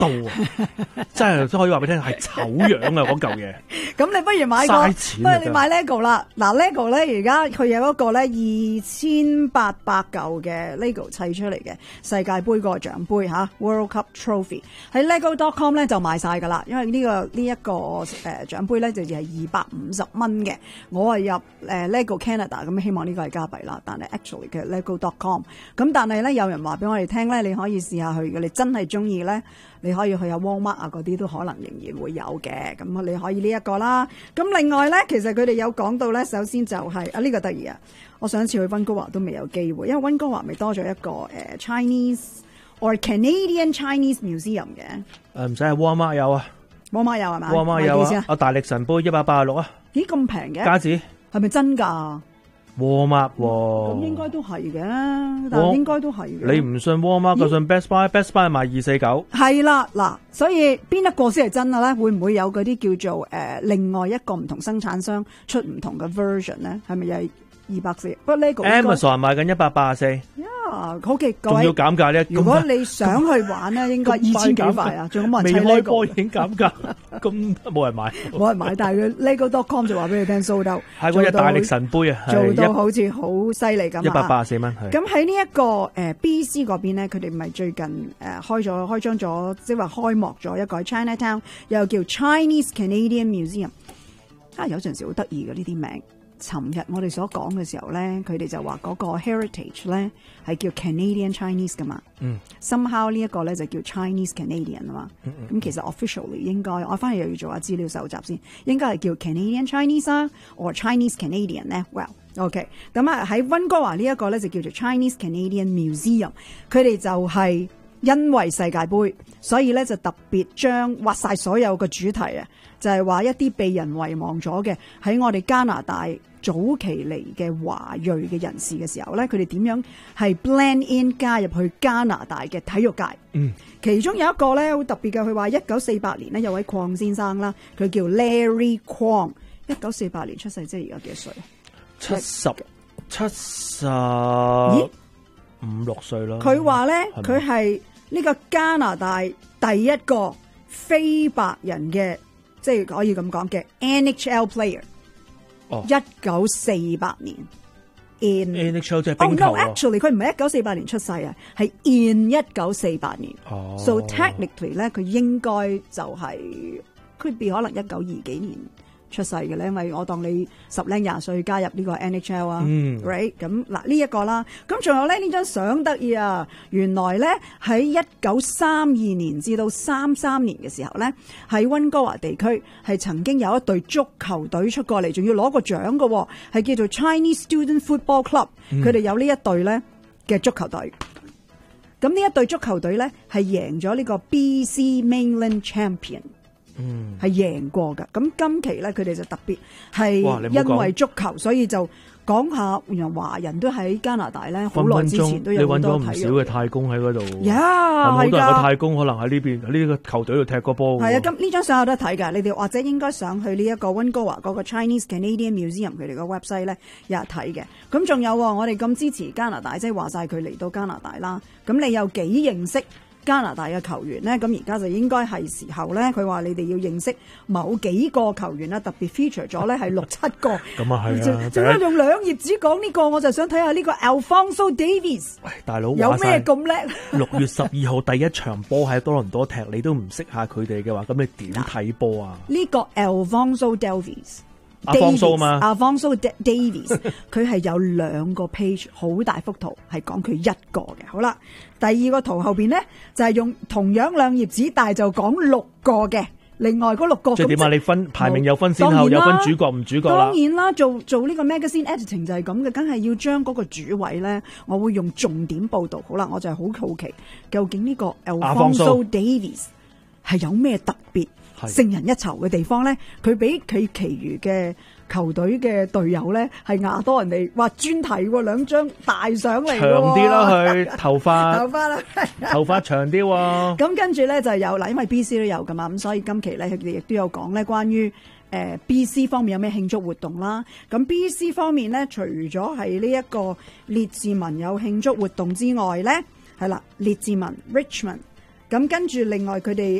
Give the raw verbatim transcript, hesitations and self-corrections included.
到啊！真係都可以話俾你聽係醜樣啊嗰嚿嘢。 咁你不如買個， 嘥錢啊不如你買 LEGO 啦。嗱 LEGO 咧，而家佢有一個咧二千八百嚿嘅 LEGO 砌出嚟嘅世界盃個獎盃嚇 World Cup Trophy 喺 LEGO dot com 咧就賣晒㗎啦。因為呢、這個呢一、這個誒獎盃咧就係二百五十蚊嘅。我係入誒 LEGO Canada 咁，希望呢個係加幣啦。但係 actually 嘅 LEGO dot com 咁，但係咧有人話俾我哋聽咧，你可以試下去嘅。你真係中意咧，你可以去下 Walmart 啊嗰啲都可能仍然會有嘅。咁你可以呢一個啦。咁另外咧，其實佢哋有講到咧，首先就係、是、啊呢、這個得意啊！我上次去溫哥華都未有機會，因為溫哥華咪多咗一個誒、呃、Chinese or Canadian Chinese Museum 嘅。 誒唔使係 Walmart 有啊 Walmart 有係嘛 ？Walmart 有啊！啊大力神杯一百八十六啊！ 咦咁平嘅？ 加紙係咪真㗎？ Walmart 喎， 咁應該都係嘅，但係應該都係嘅。 你唔信 Walmart 就信 Best Buy，Best Buy 賣二四九。 係啦，嗱，所以邊一個先係真嘅咧？會唔會有嗰啲叫做誒、呃、另外一個唔同生產商出唔同嘅 version 咧？係咪又係二百四？不過呢個 Amazon 賣緊一百八十四。 啊，好嘅，各位， 仲要減價呢？ 如果你想去玩咧，應該二千幾塊啊，仲有冇人砌未開 LEGO？ 波已經減價，咁冇人買， 冇人買。但係佢 LEGO dot com 就話俾你聽 sold out， 係嗰隻大力神杯啊， 做到好似好犀利咁啊！ 一百八十四蚊。 咁喺呢一個誒 B C 嗰邊咧，佢哋咪最近誒開咗開張咗，即係話開幕咗一個喺 Chinatown，又叫 Chinese Canadian Museum。啊，有陣時好得意嘅呢啲名。尋日我哋所講嘅時候咧，佢哋就話嗰個 heritage 咧係叫 Canadian Chinese 噶嘛。嗯。somehow 呢一個咧就叫 Chinese Canadian 啊嘛。嗯嗯。咁其實 officially 應該，我翻嚟又要做下資料搜集先，應該係叫 Canadian Chinese 啊，或 Chinese Canadian 咧。Well，OK。咁啊喺溫哥華呢一個咧就叫做 Chinese Canadian Museum，佢哋就係因為世界盃，所以咧就特別將畫晒所有嘅主題啊，就係話一啲被人遺忘咗嘅喺我哋加拿大早期嚟嘅華裔嘅人士嘅時候咧，佢哋點樣係 blend in 加入去加拿大嘅體育界？嗯，其中有一個咧好特別嘅，佢話一九四八年咧有位鄺先生啦，佢叫 Larry Kwong，一九四八年出世，即係而家幾多歲？ 七十七十五六歲啦。 佢話咧，佢係呢個加拿大第一個非白人嘅，即係可以咁講嘅 N H L player。 哦， 一九四八年 in N H L 即係冰球。 Oh no, actually 佢唔係一九四八年出世啊，係 in 一九四八年。 哦 So technically 咧，佢應該就係 could be 可能一九二幾年出世嘅咧，因為我當你十零廿歲加入呢個 N H L 啊，嗯，right 咁嗱呢一個啦，咁仲有咧呢張相得意啊，原來咧喺一九三二年至到三三年嘅時候咧，喺溫哥華地區係曾經有一隊足球隊出過嚟，仲要攞個獎嘅，係叫做 Chinese Student Football Club，佢哋、嗯、有呢一隊咧嘅足球隊，咁呢一隊足球隊咧係贏咗呢個 B C Mainland Champion。嗯，係贏過噶。咁今期咧，佢哋就特別係因為足球，所以就講下原來華人都喺加拿大咧，好耐之前都有好多睇。你揾咗唔少嘅太公喺嗰度。呀，係好多人嘅太公可能喺呢邊喺呢個球隊度踢過波。 係啊，咁呢張相有得睇㗎。你哋或者應該上去呢一個溫哥華嗰個 Chinese Canadian Museum 佢哋個 website 咧有得睇嘅。咁仲有我哋咁支持加拿大，即係話晒佢嚟到加拿大啦。咁你有幾認識加拿大嘅球員咧？咁而家就應該係時候咧，佢話你哋要認識某幾個球員啦，特別 feature 咗咧係六七個。 咁啊係啊， 點解用兩頁紙講呢個？我就想睇下呢個 Alphonso Davies。 喂，大佬有咩咁叻？ 六月十二號第一場波喺多倫多踢，你都唔識下佢哋嘅話，咁你點睇波啊？ 呢個 Alphonso Davies。 阿方蘇嘛， 阿方蘇 Davies，佢係有兩個 page， 好大幅圖，係講佢一個嘅。好啦，第二個圖後邊咧就係、是、用同樣兩頁紙，但係就講六個嘅。另外嗰六個即係點啊？你分排名有分先後，有分主角唔主角啦。 當然啦，做做呢個 magazine editing 就係咁嘅，梗係要將嗰個主位咧，我會用重點報導。好啦，我就係好好奇，究竟呢個 Alphonso Davies 係有咩特別？勝人一籌嘅地方咧，佢比佢其餘嘅球隊嘅隊友咧係亞多人哋話專題喎，兩張大相嚟喎， 長啲啦佢頭髮， 頭髮啦， 頭髮長啲喎。 咁跟住咧就有嗱，因為 B C 都有噶嘛，咁所以今期咧佢哋亦都有講咧關於誒、呃、B C 方面有咩慶祝活動啦。咁 B C 方面咧，除咗係呢一個列治文有慶祝活動之外咧，係啦，列治文 Richmond。 咁跟住另外佢哋